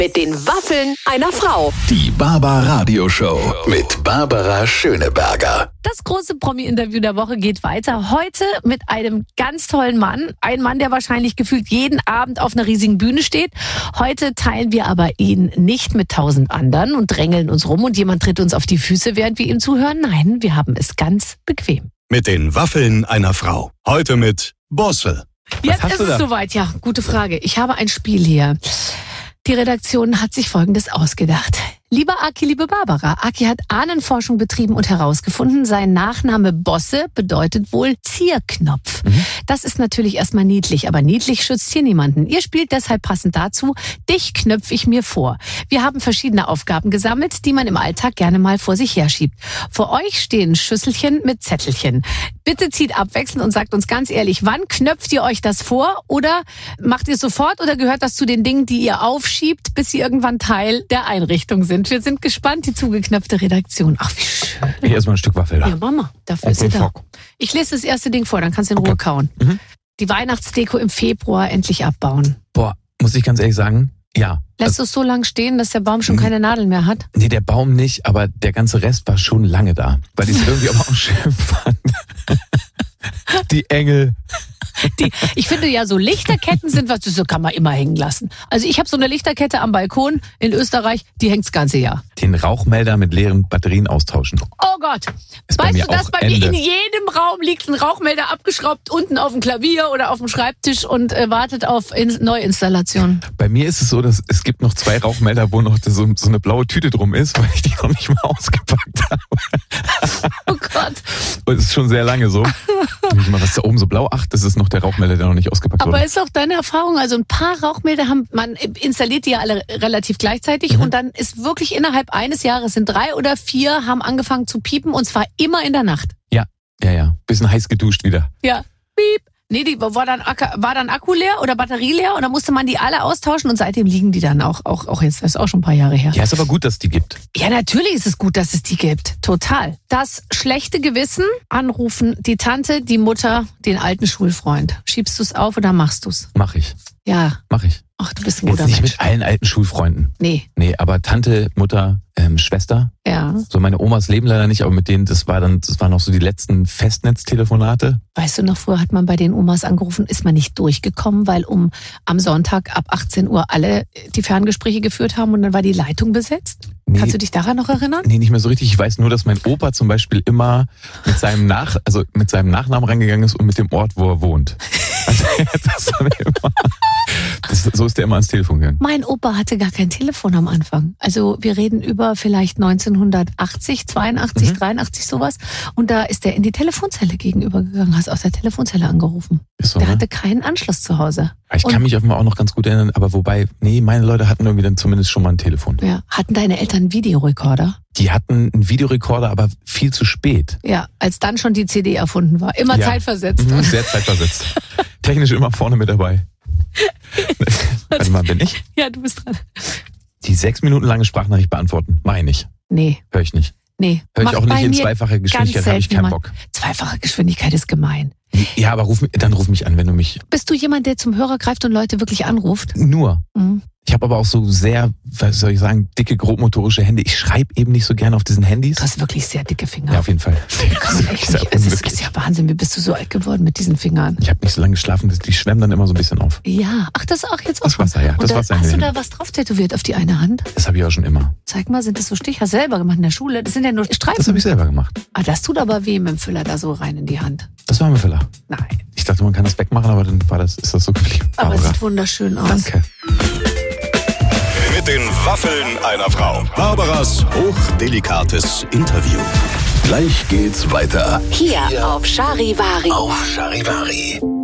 mit den Waffeln einer Frau. Die Barbara-Radio-Show mit Barbara Schöneberger. Das große Promi-Interview der Woche geht weiter. Heute mit einem ganz tollen Mann. Ein Mann, der wahrscheinlich gefühlt jeden Abend auf einer riesigen Bühne steht. Heute teilen wir aber ihn nicht mit 1000 anderen und drängeln uns rum und jemand tritt uns auf die Füße, während wir ihm zuhören. Nein, wir haben es ganz bequem. Mit den Waffeln einer Frau. Heute mit Bosse. Jetzt ist es soweit. Ja, gute Frage. Ich habe ein Spiel hier. Die Redaktion hat sich Folgendes ausgedacht. Lieber Aki, liebe Barbara, Aki hat Ahnenforschung betrieben und herausgefunden, sein Nachname Bosse bedeutet wohl Zierknopf. Das ist natürlich erstmal niedlich, aber niedlich schützt hier niemanden. Ihr spielt deshalb passend dazu, dich knöpfe ich mir vor. Wir haben verschiedene Aufgaben gesammelt, die man im Alltag gerne mal vor sich herschiebt. Vor euch stehen Schüsselchen mit Zettelchen. Bitte zieht abwechselnd und sagt uns ganz ehrlich, wann knöpft ihr euch das vor oder macht ihr sofort oder gehört das zu den Dingen, die ihr aufschiebt, bis sie irgendwann Teil der Einrichtung sind? Wir sind gespannt, die zugeknöpfte Redaktion. Ach, wie schön. Hier erstmal ein Stück Waffel da. Ja, Mama, dafür ist sie da. Ich lese das erste Ding vor, dann kannst du in Ruhe kauen. Die Weihnachtsdeko im Februar endlich abbauen. Boah, muss ich ganz ehrlich sagen, ja. Lässt du es so lange stehen, dass der Baum schon keine Nadeln mehr hat? Nee, der Baum nicht, aber der ganze Rest war schon lange da. Weil ich es irgendwie aber auch schön fand. Die Engel. Ich finde ja, so Lichterketten sind was, so kann man immer hängen lassen. Also ich habe so eine Lichterkette am Balkon in Österreich, die hängt das ganze Jahr. Den Rauchmelder mit leeren Batterien austauschen. Oh Gott, weißt du, dass bei mir in jedem Raum liegt ein Rauchmelder abgeschraubt, unten auf dem Klavier oder auf dem Schreibtisch und wartet auf Neuinstallation. Bei mir ist es so, dass es gibt noch 2 Rauchmelder, wo noch so eine blaue Tüte drum ist, weil ich die noch nicht mal ausgepackt habe. Oh Gott. Und es ist schon sehr lange so. Was ist da oben so blau? Ach, das ist noch der Rauchmelder, der noch nicht ausgepackt wurde. Aber ist auch deine Erfahrung, also ein paar Rauchmelder man installiert die ja alle relativ gleichzeitig und dann ist wirklich innerhalb eines Jahres sind 3 oder 4 haben angefangen zu piepen und zwar immer in der Nacht. Ja. Bisschen heiß geduscht wieder. Ja, piep. Nee, war dann Akku leer oder Batterie leer und dann musste man die alle austauschen und seitdem liegen die dann auch jetzt, das ist auch schon ein paar Jahre her. Ja, ist aber gut, dass es die gibt. Ja, natürlich ist es gut, dass es die gibt. Total. Das schlechte Gewissen, anrufen, die Tante, die Mutter, den alten Schulfreund. Schiebst du es auf oder machst du es? Mach ich. Ja. Mach ich. Ach, du bist ein guter Jetzt nicht Mensch. mit allen alten Schulfreunden. Nee, aber Tante, Mutter, Schwester. ja. So meine Omas leben leider nicht, aber mit denen, das waren noch so die letzten Festnetztelefonate. Weißt du noch, früher hat man bei den Omas angerufen, ist man nicht durchgekommen, weil am Sonntag ab 18 Uhr alle die Ferngespräche geführt haben und dann war die Leitung besetzt? Nee. Kannst du dich daran noch erinnern? Nee, nicht mehr so richtig. Ich weiß nur, dass mein Opa zum Beispiel immer mit seinem Nachnamen reingegangen ist und mit dem Ort, wo er wohnt. Also so ist der immer ans Telefon gegangen. Mein Opa hatte gar kein Telefon am Anfang. Also wir reden über vielleicht 1980, 82, 83 sowas. Und da ist der in die Telefonzelle gegenübergegangen, hast aus der Telefonzelle angerufen. Ist so, Der ne? hatte keinen Anschluss zu Hause. Ich kann mich offenbar auch noch ganz gut erinnern, aber meine Leute hatten irgendwie dann zumindest schon mal ein Telefon. Ja. Hatten deine Eltern einen Videorekorder? Die hatten einen Videorekorder, aber viel zu spät. Ja, als dann schon die CD erfunden war. Immer zeitversetzt. Sehr zeitversetzt. Technisch immer vorne mit dabei. Warte mal, bin ich? Ja, du bist dran. Die 6 Minuten lange Sprachnachricht beantworten, mach ich nicht. Nee. Hör ich nicht. Nee. Hör ich auch nicht in zweifacher ganz Geschwindigkeit, habe ich selten keinen jemand. Bock. Zweifache Geschwindigkeit ist gemein. Ja, aber ruf mich an, wenn du mich... Bist du jemand, der zum Hörer greift und Leute wirklich anruft? Nur. Mhm. Ich habe aber auch so sehr, was soll ich sagen, dicke, grobmotorische Hände. Ich schreibe eben nicht so gerne auf diesen Handys. Du hast wirklich sehr dicke Finger. Ja, auf jeden Fall. Das ist echt nicht. Es ist ja Wahnsinn, wie bist du so alt geworden mit diesen Fingern? Ich habe nicht so lange geschlafen, die schwemmen dann immer so ein bisschen auf. Ja, ach, das auch jetzt auch Das Wasser, ja. Und Das Wasser in hast du den da Händen. was drauf tätowiert auf die eine Hand? Das habe ich auch schon immer. Zeig mal, sind das so Stiche? Hast du selber gemacht in der Schule? Das sind ja nur Streifen. Das habe ich selber gemacht. Ah, das tut aber weh mit dem Füller da so rein in die Hand. Das war mein Füller. Nein, Ich dachte, man kann das wegmachen, aber dann ist das so geblieben. aber es Barbara. sieht wunderschön aus. Danke. Mit den Waffeln einer Frau. Barbaras hochdelikates Interview. Gleich geht's weiter. Hier auf Charivari. Auf Charivari.